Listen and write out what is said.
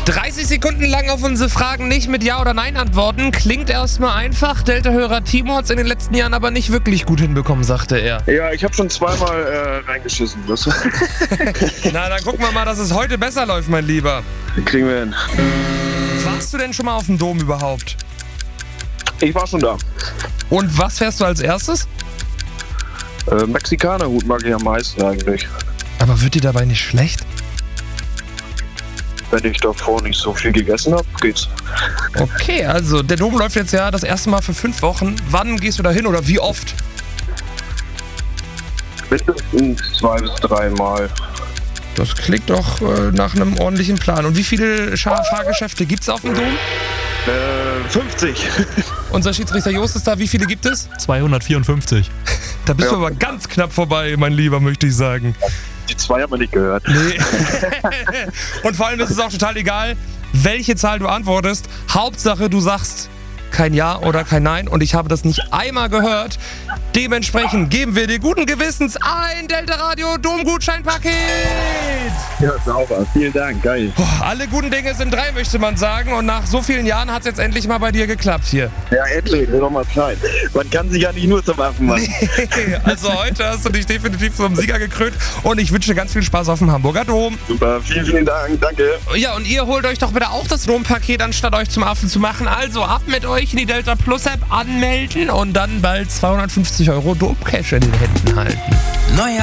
30 Sekunden lang auf unsere Fragen nicht mit Ja oder Nein antworten. Klingt erstmal einfach. Delta-Hörer Timo hat es in den letzten Jahren aber nicht wirklich gut hinbekommen, sagte er. Ja, ich habe schon zweimal reingeschissen. Na, dann gucken wir mal, dass es heute besser läuft, mein Lieber. Kriegen wir hin. Warst du denn schon mal auf dem Dom überhaupt? Ich war schon da. Und was fährst du als erstes? Mexikanerhut mag ich am meisten eigentlich. Aber wird dir dabei nicht schlecht? Wenn ich davor nicht so viel gegessen habe, geht's. Okay, also der Dom läuft jetzt ja das erste Mal für 5 Wochen. Wann gehst du da hin oder wie oft? Mindestens 2 bis 3 Mal. Das klingt doch nach einem ordentlichen Plan. Und wie viele Fahrgeschäfte gibt es auf dem Dom? 50. Unser Schiedsrichter Jost ist da. Wie viele gibt es? 254. Da bist du aber ganz knapp vorbei, mein Lieber, möchte ich sagen. Die 2 haben wir nicht gehört. Nee. Und vor allem ist es auch total egal, welche Zahl du antwortest. Hauptsache, du sagst kein Ja oder kein Nein. Und ich habe das nicht einmal gehört. Dementsprechend geben wir dir guten Gewissens ein Delta Radio Domgutscheinpaket. Ja, sauber. Vielen Dank. Geil. Alle guten Dinge sind 3, möchte man sagen. Und nach so vielen Jahren hat es jetzt endlich mal bei dir geklappt hier. Ja, endlich. Wird doch mal Zeit. Man kann sich ja nicht nur zum Affen machen. Also heute hast du dich definitiv zum Sieger gekrönt. Und ich wünsche dir ganz viel Spaß auf dem Hamburger Dom. Super. Vielen, vielen Dank. Danke. Ja, und ihr holt euch doch bitte auch das Dompaket, anstatt euch zum Affen zu machen. Also ab mit euch in die Delta Plus App anmelden und dann bald 250 € Domcash in den Händen halten. Neuer